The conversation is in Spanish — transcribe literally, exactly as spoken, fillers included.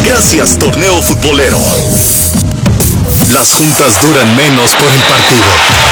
Gracias, torneo futbolero. Las juntas duran menos por el partido.